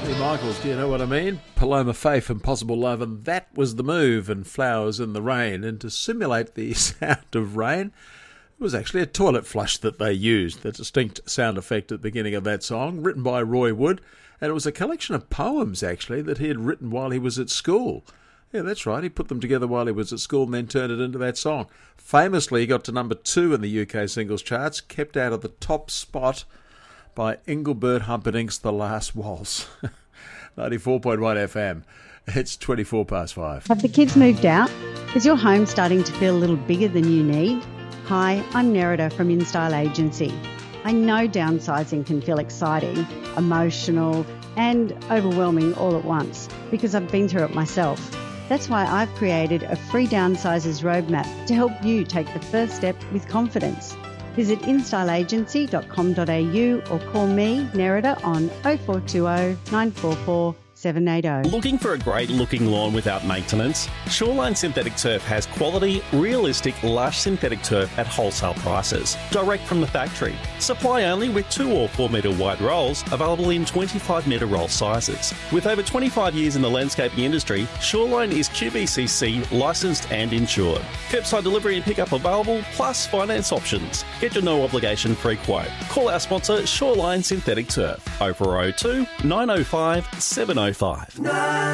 Michaels, do you know what I mean? Paloma Faith, Impossible Love, and that was the move, and Flowers in the Rain. And to simulate the sound of rain, it was actually a toilet flush that they used, the distinct sound effect at the beginning of that song, written by Roy Wood. And it was a collection of poems, actually, that he had written while he was at school. Yeah, that's right, he put them together while he was at school and then turned it into that song. Famously, he got to number 2 in the UK singles charts, kept out of the top spot by Engelbert Humperdinck's The Last Waltz. 94.1 FM. It's 5:24. Have the kids moved out? Is your home starting to feel a little bigger than you need? Hi, I'm Nerida from InStyle Agency. I know downsizing can feel exciting, emotional and overwhelming all at once because I've been through it myself. That's why I've created a free downsizers roadmap to help you take the first step with confidence. Visit instyleagency.com.au or call me, Nerida, on 0420 944 780. Looking for a great looking lawn without maintenance? Shoreline Synthetic Turf has quality, realistic, lush synthetic turf at wholesale prices, direct from the factory. Supply only with 2 or 4 metre wide rolls, available in 25 metre roll sizes. With over 25 years in the landscaping industry, Shoreline is QBCC licensed and insured. Curbside delivery and pickup available, plus finance options. Get your no obligation free quote. Call our sponsor Shoreline Synthetic Turf 0402 905 705.